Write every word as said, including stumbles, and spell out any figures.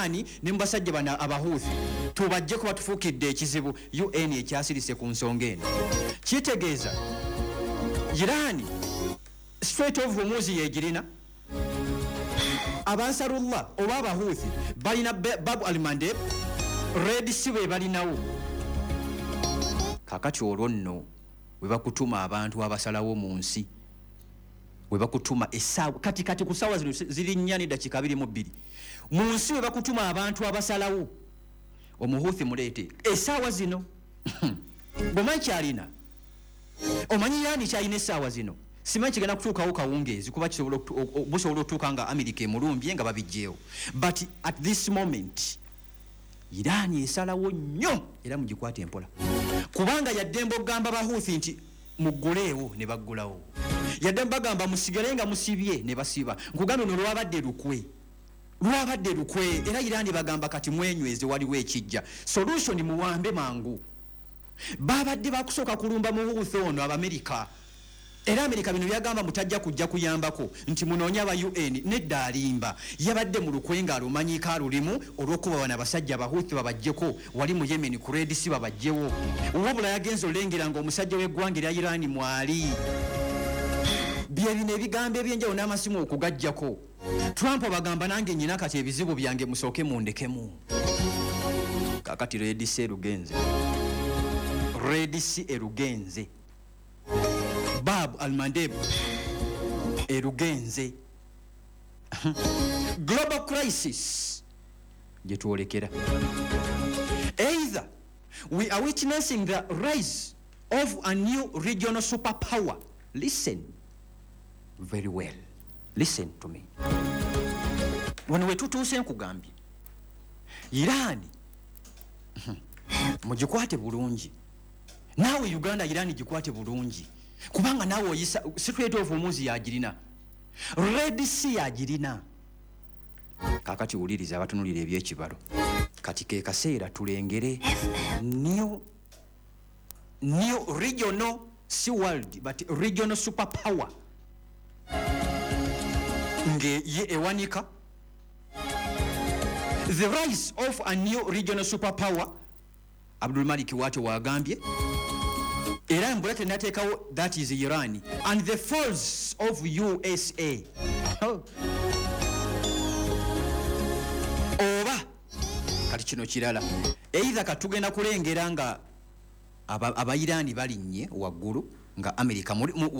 Irani ne mbasajja bana abahuthi tubajje ko batufukidde ekizibu U N ekyasirise ku nsonga eno kitegeeza Irani Strait of Hormuz yegirina Abansarullah oba abahuthi balina Bab al-Mandeb Red Sea be balinawo kakati olwo nno we bakutuma abantu abasalawo mu nsi we bakutuma essaawa kati kati ku ssaawa zino ziri nnya ne dakika abiri mu bbiri mu nsi we bakutuma abantu abasalawo omuhuthi muleete essaawa zino bomanyi kyalina omanyi yani kyalina essaawa zino simanyi kigenda kutuukawo kawungeezi kuba busobola okutuuka nga Amerika emulumbye nga babijjeewo but at this moment Irani esalawo nnyo era mugikwate empola kubanga yaddembo gamba bahuthi nti muguleewo ne baggulawo yaddembo bagamba musigale nga musibye ne basiba nkugambe no lwabadde lukwe lwabadde lukwe era Irani bagamba kati mwenyweze waliwo ekijja solution muwambe mangu babadde bakusooka kulumba mu Huthi ono Abamerika era Amerika bino byagamba mutajja kujja kuyambako nti munoonya aba U N nedda alimba yabadde mu lukwenga alumanyika alulimu olwokuba wana basajja abahuthi babajjeko wali mu Yemen ku Red Sea babajjewo wabula yagenzo lengera ngo omusajja w'eggwanga lya Irani mwali bye bino ebigambo ebyenjawulo n'amasimu okugajjako Trump bagamba nange nyina kati ebizibu byange musooke mundekemu kakati Red Sea erugenze Red Sea erugenze Bab al-Mandeb erugenze global crisis jetwolekera either we are witnessing the rise of a new regional superpower listen very well listen to me wano wetutuuse nkugambye Irani mugikwate bulungi nawe Uganda Irani gikwate bulungi kubanga nawe oyisa Strait of Hormuz yagirina Red Sea yagirina kakati uliriza abatunulira ebyekibalo kati ke kaseera tulengere new new regional sea world but regional superpower nge ye ewanika the rise of a new regional superpower Abdul Malik wate wagambye era mbulate nateekawo that is Iran and the falls of U S A oba kati kino kirala either katugenda kulengera nga aba Irani balinnye waggulu nga America